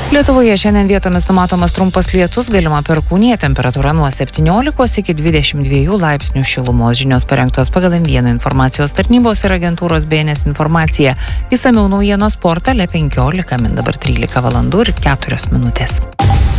Lietuvoje šiandien vietomis numatomas trumpas lietus, galima perkūnija, temperatūra nuo 17 iki 22 laipsnių šilumos. Žinios parengtos pagal M1 informacijos tarnybos ir agentūros BNS informaciją. Išsamiau naujienos portale 15 min, dabar 13 valandų ir 4 minutės.